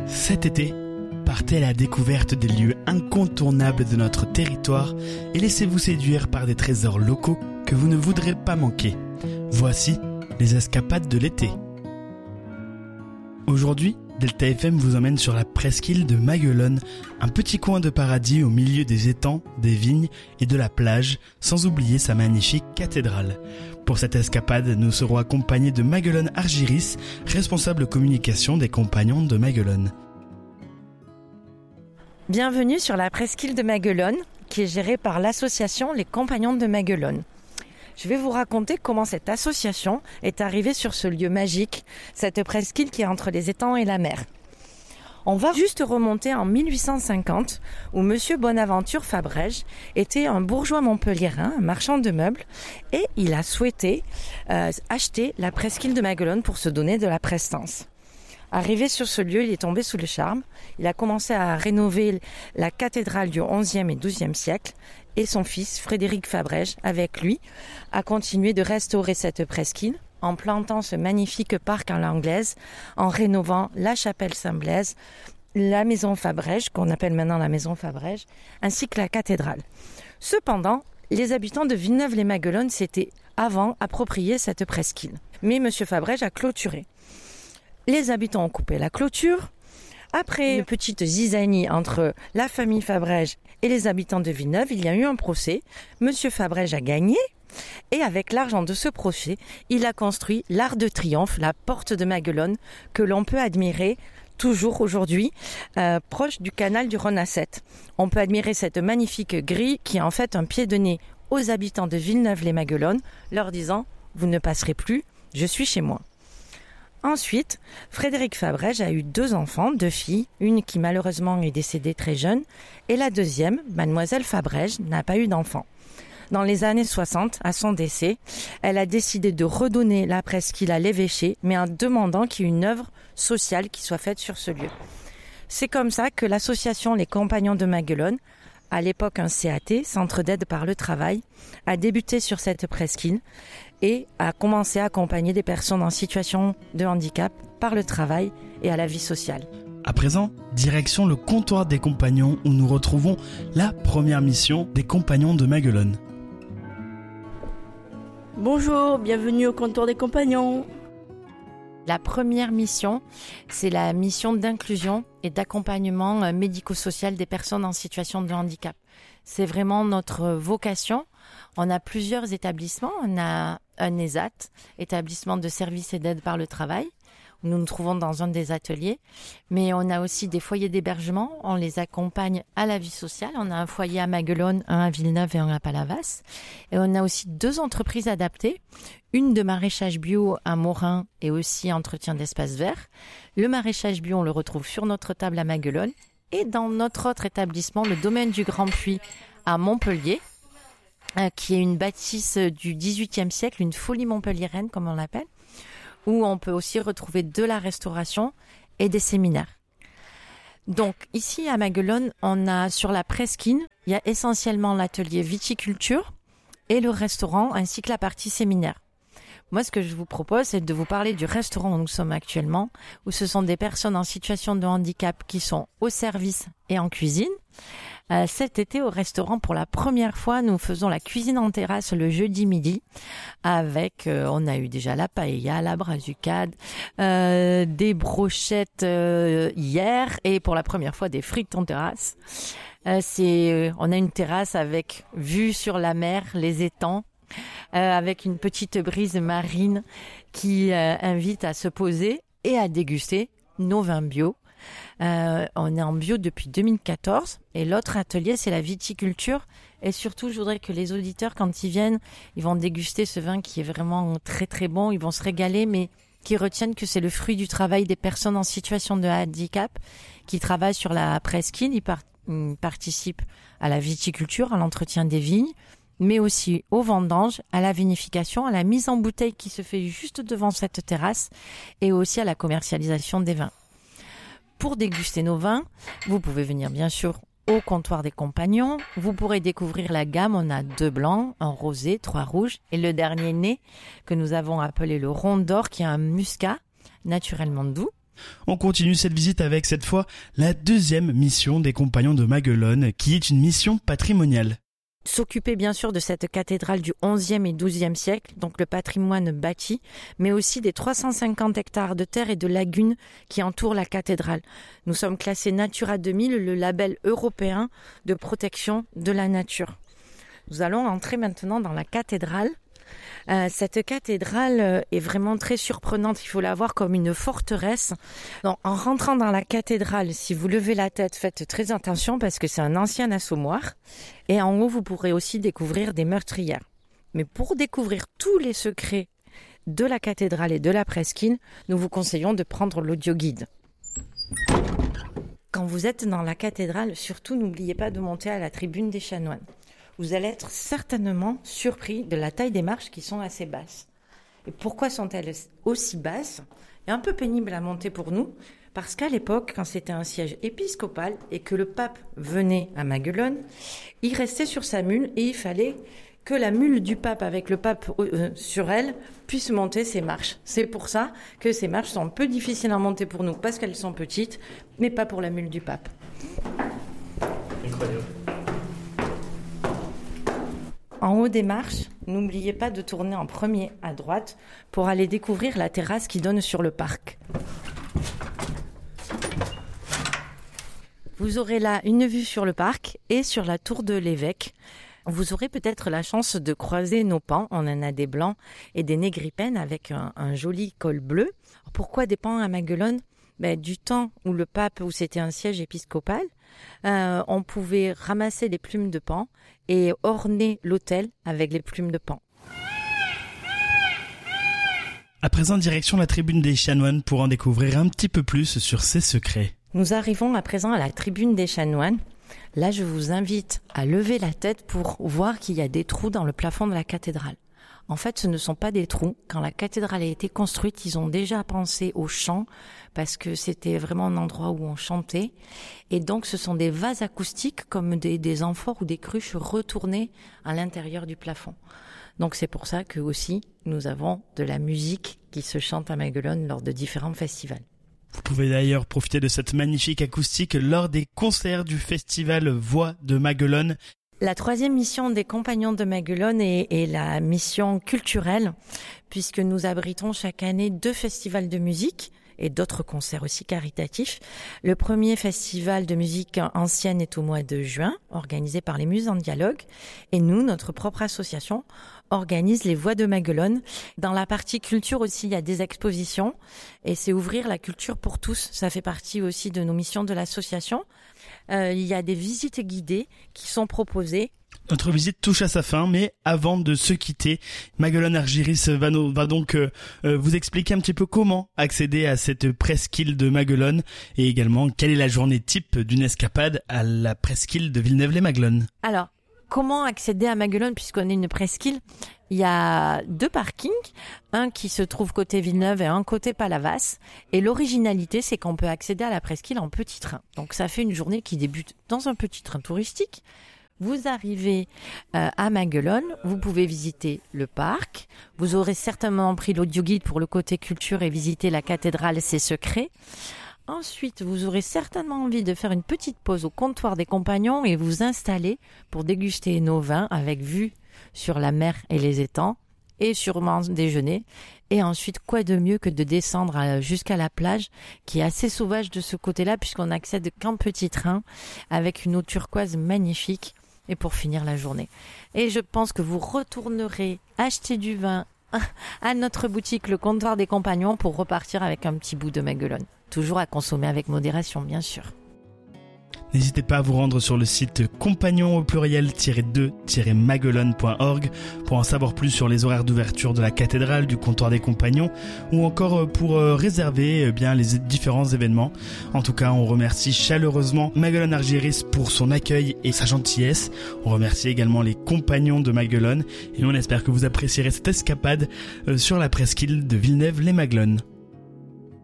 Cet été, partez à la découverte des lieux incontournables de notre territoire et laissez-vous séduire par des trésors locaux que vous ne voudrez pas manquer. Voici les escapades de l'été. Aujourd'hui, Delta FM vous emmène sur la presqu'île de Maguelone, un petit coin de paradis au milieu des étangs, des vignes et de la plage, sans oublier sa magnifique cathédrale. Pour cette escapade, nous serons accompagnés de Maguelone Argiris, responsable communication des Compagnons de Maguelone. Bienvenue sur la presqu'île de Maguelone, qui est gérée par l'association Les Compagnons de Maguelone. Je vais vous raconter comment cette association est arrivée sur ce lieu magique, cette presqu'île qui est entre les étangs et la mer. On va juste remonter en 1850, où Monsieur Bonaventure Fabrège était un bourgeois montpelliérain, un marchand de meubles, et il a souhaité acheter la presqu'île de Maguelone pour se donner de la prestance. Arrivé sur ce lieu, il est tombé sous le charme. Il a commencé à rénover la cathédrale du XIe et XIIe siècle et son fils, Frédéric Fabrège, avec lui, a continué de restaurer cette presqu'île en plantant ce magnifique parc à l'anglaise, en rénovant la chapelle Saint-Blaise, la maison Fabrège, qu'on appelle maintenant la maison Fabrège, ainsi que la cathédrale. Cependant, les habitants de Villeneuve-les-Maguelones s'étaient avant approprié cette presqu'île. Mais M. Fabrège a clôturé. Les habitants ont coupé la clôture. Après une petite zizanie entre la famille Fabrège et les habitants de Villeneuve, il y a eu un procès. Monsieur Fabrège a gagné et avec l'argent de ce procès, il a construit l'Arc de Triomphe, la porte de Maguelone, que l'on peut admirer toujours aujourd'hui, proche du canal du Renasset. On peut admirer cette magnifique grille qui est en fait un pied de nez aux habitants de Villeneuve-les-Maguelones, leur disant « Vous ne passerez plus, je suis chez moi ». Ensuite, Frédéric Fabrège a eu 2 enfants, 2 filles, une qui malheureusement est décédée très jeune, et la deuxième, mademoiselle Fabrège, n'a pas eu d'enfant. Dans les années 60, à son décès, elle a décidé de redonner la presqu'île à l'évêché, mais en demandant qu'il y ait une œuvre sociale qui soit faite sur ce lieu. C'est comme ça que l'association Les Compagnons de Maguelone, à l'époque un CAT, Centre d'aide par le travail, a débuté sur cette presqu'île et a commencé à accompagner des personnes en situation de handicap par le travail et à la vie sociale. À présent, direction le comptoir des Compagnons où nous retrouvons la première mission des Compagnons de Maguelone. Bonjour, bienvenue au comptoir des Compagnons. La première mission, c'est la mission d'inclusion et d'accompagnement médico-social des personnes en situation de handicap. C'est vraiment notre vocation. On a plusieurs établissements. On a un ESAT, établissement de services et d'aide par le travail, où nous nous trouvons dans un des ateliers. Mais on a aussi des foyers d'hébergement. On les accompagne à la vie sociale. On a un foyer à Maguelone, un à Villeneuve et un à Palavas. Et on a aussi 2 entreprises adaptées. Une de maraîchage bio à Morin et aussi entretien d'espaces verts. Le maraîchage bio, on le retrouve sur notre table à Maguelone. Et dans notre autre établissement, le domaine du Grand Puy à Montpellier, qui est une bâtisse du XVIIIe siècle, une folie montpelliéraine comme on l'appelle, où on peut aussi retrouver de la restauration et des séminaires. Donc ici à Maguelone, on a sur la presqu'île, il y a essentiellement l'atelier viticulture et le restaurant ainsi que la partie séminaire. Moi, ce que je vous propose, c'est de vous parler du restaurant où nous sommes actuellement, où ce sont des personnes en situation de handicap qui sont au service et en cuisine. Cet été, au restaurant, pour la première fois, nous faisons la cuisine en terrasse le jeudi midi avec, on a eu déjà la paella, la brazucade, des brochettes hier et pour la première fois des frites en terrasse. On a une terrasse avec vue sur la mer, les étangs, avec une petite brise marine qui invite à se poser et à déguster nos vins bio. On est en bio depuis 2014 et l'autre atelier c'est la viticulture et surtout je voudrais que les auditeurs quand ils viennent ils vont déguster ce vin qui est vraiment très très bon, ils vont se régaler mais qui retiennent que c'est le fruit du travail des personnes en situation de handicap qui travaillent sur la presqu'île, ils participent à la viticulture, à l'entretien des vignes mais aussi aux vendanges, à la vinification, à la mise en bouteille qui se fait juste devant cette terrasse et aussi à la commercialisation des vins. Pour déguster nos vins, vous pouvez venir bien sûr au comptoir des Compagnons. Vous pourrez découvrir la gamme. On a 2 blancs, un rosé, 3 rouges et le dernier né que nous avons appelé le Rond d'Or qui est un muscat naturellement doux. On continue cette visite avec cette fois la deuxième mission des Compagnons de Maguelone, qui est une mission patrimoniale. S'occuper bien sûr de cette cathédrale du XIe et XIIe siècle, donc le patrimoine bâti, mais aussi des 350 hectares de terre et de lagunes qui entourent la cathédrale. Nous sommes classés Natura 2000, le label européen de protection de la nature. Nous allons entrer maintenant dans la cathédrale. Cette cathédrale est vraiment très surprenante, il faut la voir comme une forteresse. Donc, en rentrant dans la cathédrale, si vous levez la tête, faites très attention parce que c'est un ancien assommoir. Et en haut, vous pourrez aussi découvrir des meurtrières. Mais pour découvrir tous les secrets de la cathédrale et de la presqu'île, nous vous conseillons de prendre l'audioguide. Quand vous êtes dans la cathédrale, surtout n'oubliez pas de monter à la tribune des chanoines. Vous allez être certainement surpris de la taille des marches qui sont assez basses. Et pourquoi sont-elles aussi basses ? C'est un peu pénible à monter pour nous, parce qu'à l'époque, quand c'était un siège épiscopal et que le pape venait à Maguelone, il restait sur sa mule et il fallait que la mule du pape avec le pape sur elle puisse monter ces marches. C'est pour ça que ces marches sont un peu difficiles à monter pour nous, parce qu'elles sont petites, mais pas pour la mule du pape. Incroyable. En haut des marches, n'oubliez pas de tourner en premier à droite pour aller découvrir la terrasse qui donne sur le parc. Vous aurez là une vue sur le parc et sur la tour de l'évêque. Vous aurez peut-être la chance de croiser nos pans. On en a des blancs et des négripènes avec un joli col bleu. Pourquoi des pans à Maguelone ? Du temps où le pape, où c'était un siège épiscopal, on pouvait ramasser les plumes de paon et orner l'autel avec les plumes de paon. À présent, direction la tribune des chanoines pour en découvrir un petit peu plus sur ses secrets. Nous arrivons à présent à la tribune des chanoines. Là, je vous invite à lever la tête pour voir qu'il y a des trous dans le plafond de la cathédrale. En fait, ce ne sont pas des trous. Quand la cathédrale a été construite, ils ont déjà pensé au chant parce que c'était vraiment un endroit où on chantait. Et donc, ce sont des vases acoustiques comme des amphores ou des cruches retournées à l'intérieur du plafond. Donc, c'est pour ça que aussi, nous avons de la musique qui se chante à Maguelone lors de différents festivals. Vous pouvez d'ailleurs profiter de cette magnifique acoustique lors des concerts du festival Voix de Maguelone. La troisième mission des Compagnons de Maguelone est la mission culturelle, puisque nous abritons chaque année 2 festivals de musique et d'autres concerts aussi caritatifs. Le premier festival de musique ancienne est au mois de juin, organisé par les Muses en Dialogue. Et nous, notre propre association, organise les Voix de Maguelone. Dans la partie culture aussi, il y a des expositions et c'est ouvrir la culture pour tous. Ça fait partie aussi de nos missions de l'association. Il y a des visites guidées qui sont proposées. Notre visite touche à sa fin, mais avant de se quitter, Maguelone Argiris va donc vous expliquer un petit peu comment accéder à cette presqu'île de Maguelone et également quelle est la journée type d'une escapade à la presqu'île de Villeneuve-les-Maguelones. Alors, comment accéder à Maguelone puisqu'on est une presqu'île ? Il y a 2 parkings, un qui se trouve côté Villeneuve et un côté Palavas. Et l'originalité, c'est qu'on peut accéder à la presqu'île en petit train. Donc ça fait une journée qui débute dans un petit train touristique. Vous arrivez à Maguelone, vous pouvez visiter le parc. Vous aurez certainement pris l'audioguide pour le côté culture et visiter la cathédrale et ses secrets. Ensuite, vous aurez certainement envie de faire une petite pause au comptoir des compagnons et vous installer pour déguster nos vins avec vue sur la mer et les étangs et sûrement déjeuner. Et ensuite, quoi de mieux que de descendre jusqu'à la plage qui est assez sauvage de ce côté-là puisqu'on n'accède qu'en petit train avec une eau turquoise magnifique et pour finir la journée. Et je pense que vous retournerez acheter du vin à notre boutique Le Comptoir des Compagnons pour repartir avec un petit bout de Maguelone. Toujours à consommer avec modération, bien sûr. N'hésitez pas à vous rendre sur le site compagnon au pluriel-2-maguelone.org pour en savoir plus sur les horaires d'ouverture de la cathédrale, du comptoir des compagnons ou encore pour réserver les différents événements. En tout cas, on remercie chaleureusement Maguelone Argiris pour son accueil et sa gentillesse. On remercie également les compagnons de Maguelone et on espère que vous apprécierez cette escapade sur la presqu'île de Villeneuve-les-Maguelones.